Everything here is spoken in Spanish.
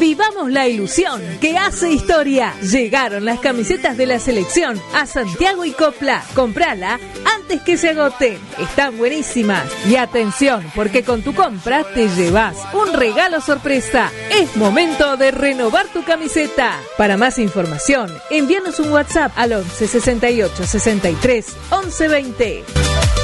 Vivamos la ilusión que hace historia. Llegaron las camisetas de la selección a Santiago y Copla. Comprala antes que se agoten. Están buenísimas. Y atención, porque con tu compra te llevas un regalo sorpresa. Es momento de renovar tu camiseta. Para más información, envíanos un WhatsApp al 11 68 63 11 20.